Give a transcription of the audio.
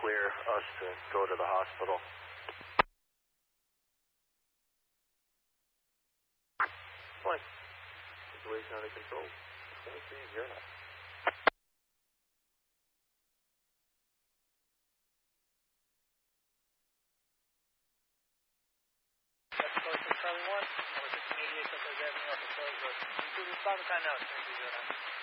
clear us to go to the hospital. Fine. Situation under control. You're not. Charlie 1, 1588, Central Avenue, Norfolk, Road. Including 5 time now,